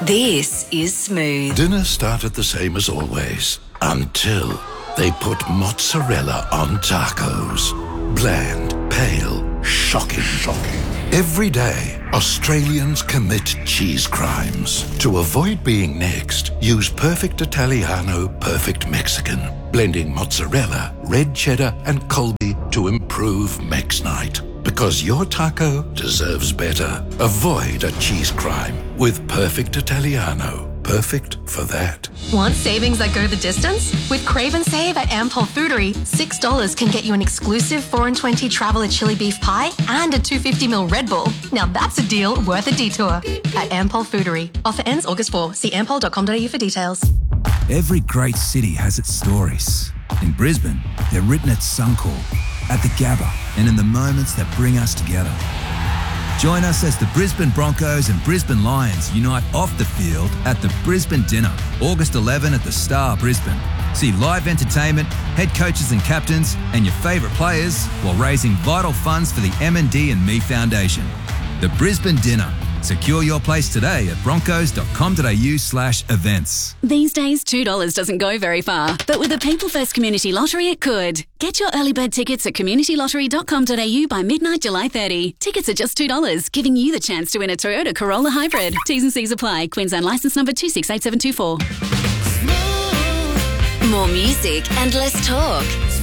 This is Smooth. Dinner started the same as always, until they put mozzarella on tacos. Bland, pale, shocking. Every day, Australians commit cheese crimes. To avoid being next, use Perfect Italiano, Perfect Mexican, blending mozzarella, red cheddar, and Colby to improve Mex Night. Because your taco deserves better. Avoid a cheese crime with Perfect Italiano. Perfect for that. Want savings that go the distance? With Crave and Save at Ampol Foodery, $6 can get you an exclusive 4 and 20 Traveller chili beef pie and a 250ml Red Bull. Now that's a deal worth a detour. At Ampol Foodery. Offer ends August 4. See ampol.com.au for details. Every great city has its stories. In Brisbane, they're written at Suncorp, at the Gabba, and in the moments that bring us together. Join us as the Brisbane Broncos and Brisbane Lions unite off the field at the Brisbane Dinner, August 11 at the Star Brisbane. See live entertainment, head coaches and captains, and your favourite players while raising vital funds for the M&D and Me Foundation. The Brisbane Dinner. Secure your place today at broncos.com.au/events. These days, $2 doesn't go very far, but with the People First Community Lottery, it could. Get your early bird tickets at communitylottery.com.au by midnight July 30. Tickets are just $2, giving you the chance to win a Toyota Corolla Hybrid. T's and C's apply. Queensland licence number 268724. More music and less talk.